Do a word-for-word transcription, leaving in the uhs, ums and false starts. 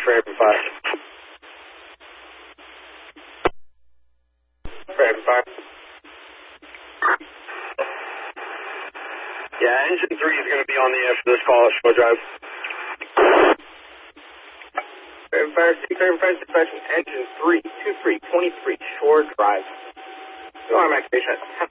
for Airman five. For Airman five. Yeah, engine three is going to be on the air for this call at Shore Drive. Airman five, Airman five, dispatching engine three, two three, twenty-three, Shore Drive. No, I'm activation at ten